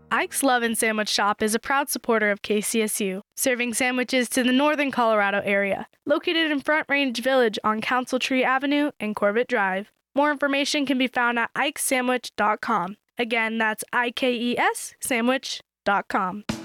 Ike's Love & Sandwich Shop is a proud supporter of KCSU, serving sandwiches to the northern Colorado area, located in Front Range Village on Council Tree Avenue and Corbett Drive. More information can be found at ikesandwich.com. Again, that's IKES sandwich.com.